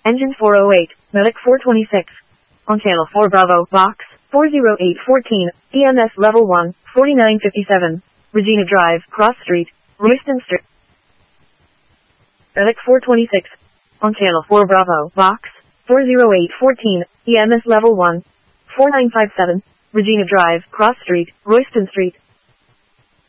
Engine 408, Medic 426. On Channel 4 Bravo, Box 40814, EMS Level 1, 4957. Regina Drive, Cross Street, Royston Street. Medic 426. On Channel 4 Bravo, Box 40814, EMS Level 1, 4957. Regina Drive, Cross Street, Royston Street.